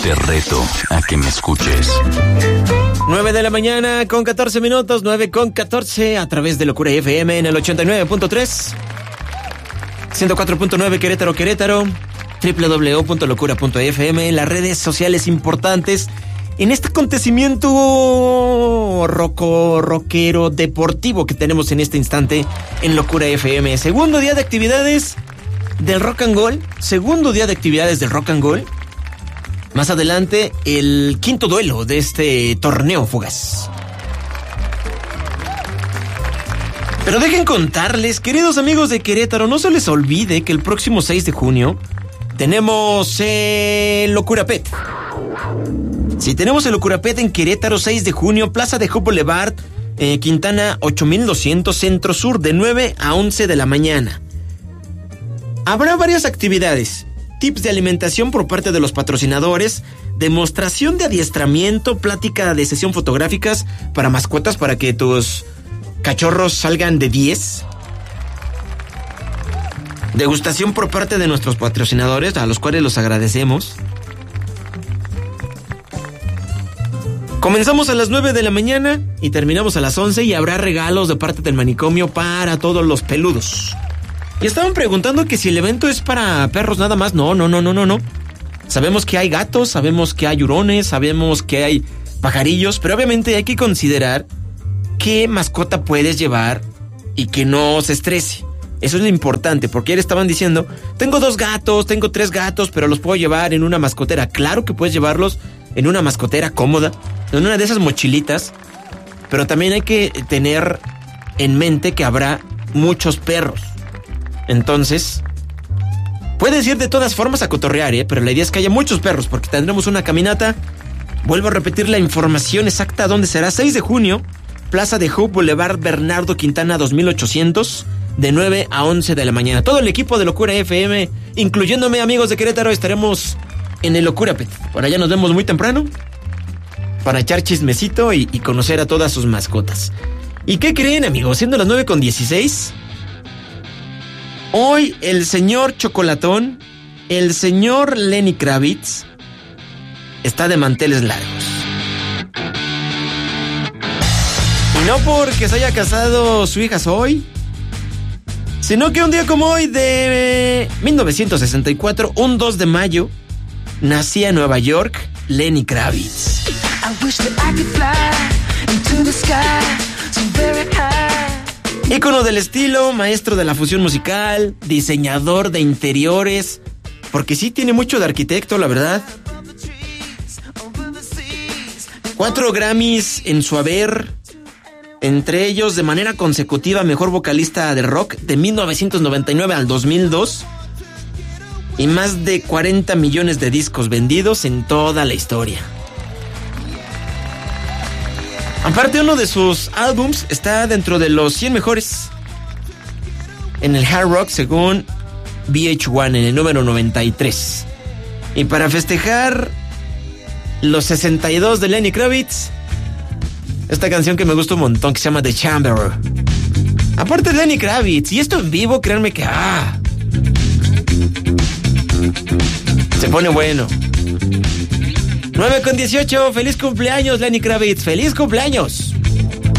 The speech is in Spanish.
Te reto a que me escuches. 9 de la mañana con 14 minutos, 9 con 14 a través de Locura FM en el 89.3, 104.9 Querétaro, www.locura.fm, las redes sociales importantes en este acontecimiento rockero deportivo que tenemos en este instante en Locura FM. Segundo día de actividades del Rock and Gold, Más adelante, el quinto duelo de este torneo fugaz. Pero dejen contarles, queridos amigos de Querétaro, no se les olvide que el próximo 6 de junio tenemos el Locura Pet. Sí, tenemos el Locura Pet en Querétaro, 6 de junio, Plaza de Hope Boulevard, Quintana 8200, Centro Sur, de 9 a 11 de la mañana. Habrá varias actividades. Tips de alimentación por parte de los patrocinadores, demostración de adiestramiento, plática de sesión fotográficas para mascotas para que tus cachorros salgan de 10. Degustación por parte de nuestros patrocinadores, a los cuales los agradecemos. Comenzamos a las 9 de la mañana y terminamos a las 11 y habrá regalos de parte del manicomio para todos los peludos. Y estaban preguntando que si el evento es para perros nada más. No. Sabemos que hay gatos, sabemos que hay hurones, sabemos que hay pajarillos, pero obviamente hay que considerar qué mascota puedes llevar y que no se estrese. Eso es lo importante, porque ayer estaban diciendo, tengo 2 gatos, tengo 3 gatos, pero los puedo llevar en una mascotera. Claro que puedes llevarlos en una mascotera cómoda, en una de esas mochilitas, pero también hay que tener en mente que habrá muchos perros. Entonces, puedes ir de todas formas a cotorrear, pero la idea es que haya muchos perros, porque tendremos una caminata. Vuelvo a repetir la información exacta, ¿dónde será? 6 de junio, Plaza de Hope Boulevard, Bernardo Quintana 2800, de 9 a 11 de la mañana. Todo el equipo de Locura FM, incluyéndome, amigos de Querétaro, estaremos en el Locura Pet. Por allá nos vemos muy temprano para echar chismecito y conocer a todas sus mascotas. ¿Y qué creen, amigos? Siendo las 9:16... hoy el señor Chocolatón, el señor Lenny Kravitz, está de manteles largos. Y no porque se haya casado su hija hoy, sino que un día como hoy de 1964, un 2 de mayo, nacía en Nueva York Lenny Kravitz. Ícono del estilo, maestro de la fusión musical, diseñador de interiores, porque sí tiene mucho de arquitecto, la verdad. 4 Grammys en su haber, entre ellos de manera consecutiva mejor vocalista de rock de 1999 al 2002 y más de 40 millones de discos vendidos en toda la historia. Aparte, uno de sus álbums está dentro de los 100 mejores en el hard rock según VH1 en el número 93. Y para festejar los 62 de Lenny Kravitz, esta canción que me gusta un montón, que se llama The Chamber. Aparte de Lenny Kravitz, y esto en vivo, créanme que se pone bueno. 9:18, feliz cumpleaños Lenny Kravitz, feliz cumpleaños.